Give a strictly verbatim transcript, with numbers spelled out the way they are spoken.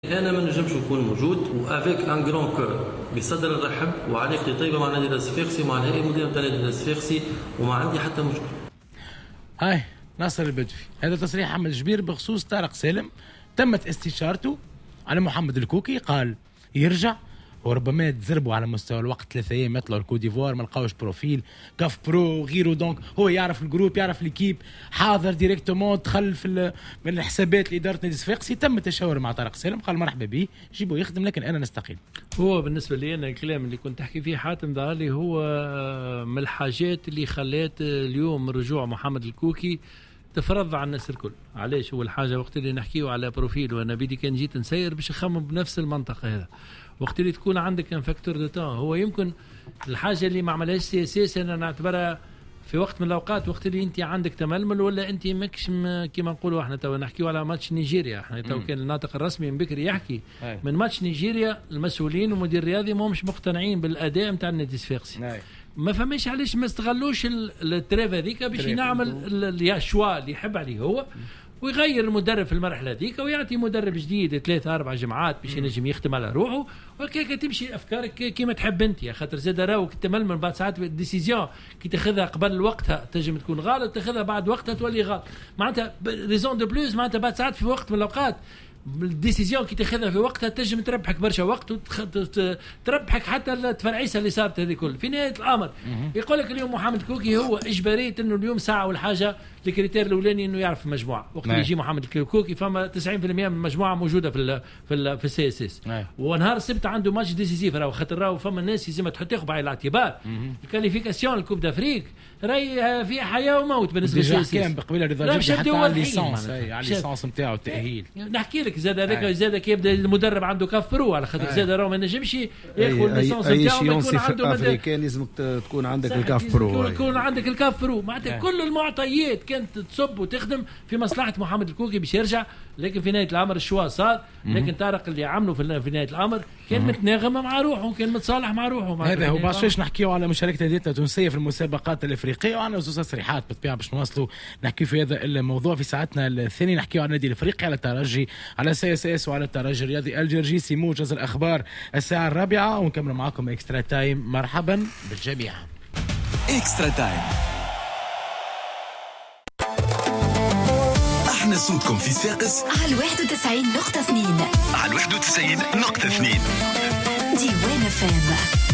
انا ما نجمش نكون موجود وافيك ان غران كور بصدر الرحب وعلاقتي طيبه مع نادي الصفاقسي ومع الهيئه المديره نتاع نادي الصفاقسي وما عندي حتى مشكل. هاي ناصر البدوي، هذا تصريح محمد جبير بخصوص طارق سالم. تمت استشارته على محمد الكوكي، قال يرجع وربما تزربوا على مستوى الوقت ثلاثة ايام يطلعوا الكو ديفوار ما لقاوش بروفيل كاف برو غيره. دونك هو يعرف الجروب يعرف ليكيب، حاضر ديريكتومون دخل في من الحسابات لاداره نادي الصفاقسي. تم التشاور مع طارق سالم، قال مرحبا به جيبوا يخدم لكن انا نستقيل. هو بالنسبه لي انا الكلام اللي كنت احكي فيه حاتم ظهر لي هو من الحاجات اللي خلات اليوم رجوع محمد الكوكي تفرض على الناس الكل. علاش؟ هو الحاجه وقت اللي نحكيه على بروفيل وانا بيدي كان جيت نسير باش نخمم بنفس المنطقه هذا، وقت اللي تكون عندك ان فاكتور دو تان. هو يمكن الحاجه اللي ما عملهاش سي اس اس انا نعتبرها في وقت من الاوقات وقت اللي انت عندك تململ ولا انت ماكش كيما نقولوا احنا تو نحكيو على ماتش نيجيريا. احنا تو كان الناطق الرسمي من بكري يحكي هاي. من ماتش نيجيريا المسؤولين والمدير الرياضي ما همش مقتنعين بالاداء نتاع النادي الصفاقسي. ما فهمش علاش ما استغلوش التريف هذيك باش ينعمل الشوا اللي يحب عليه هو ويغير المدرب في المرحله هذيك ويعطي مدرب جديد ثلاثة أربع جمعات باش ينجم يختم على روحه وكيك تمشي افكارك كيما تحب انت. يا خاطر زاد راهو تمل من بعد ساعات الديسيزيون كي تاخذها قبل وقتها تنجم تكون غلط، تاخذها بعد وقتها تولي غلط. معناتها ريزون دو بلوز معناتها بعد ساعات في وقت من الاوقات الديسيزيون كي تاخذها في وقتها تنجم تربحك برشا وقت وتربحك حتى التفرعيسه اللي صارت هذه كل. في نهايه الامر يقول لك اليوم محمد كوكي هو اجباريه انه اليوم ساعه والحاجه الكريتير الاولاني انه يعرف المجموعه. وقت اللي يجي محمد كوكي فما تسعين بالمئة من المجموعه موجوده في ال في ال في السي اس اس. ونهار السبت عنده ماتش ديسيزيف راهو خاطر راهو فما الناس لازم تاخذ بعين الاعتبار الكاليفيكاسيون الكوب دافريك راهي فيها حياه وموت بالنسبه للسي اس اس. كان بقبيله رضا جبت حتى على الليسانس على الليسانس نتاعو التاهيل. نحكي لك زاد هذاك زاد كي يبدا المدرب عنده كاف برو على خاطر زاد راهو ما نجمش ياخذ الليسانس نتاعو يكون عنده افريكان لازم تكون عندك الكاف برو يكون عندك الكاف برو. معناتها كل المعطيات كانت تصب وتخدم في مصلحه محمد الكوكي باش يرجع. لكن في نهايه الامر الشوا صار. لكن طارق اللي عمله في نهايه الامر كان متناغم مع روحه كان متصالح مع روحه. هذا هو باش نحكيو على مشاركه انديتنا التونسيه في المسابقات الافريقيه وعندنا زوز تصريحات بالطبيعه باش نواصلوا نحكي في هذا الموضوع في ساعتنا الثانيه. نحكيو على النادي الافريقي على الترجي على سي اس اس وعلى الترجي الرياضي الجرجيسي. موجز الاخبار الساعه الرابعه ونكمل معكم اكسترا تايم. مرحبا بالجميع. اكسترا تايم احنا صوتكم في صفاقس على واحد وتسعين نقطة اثنين على واحد وتسعين نقطة اثنين ديوان فام.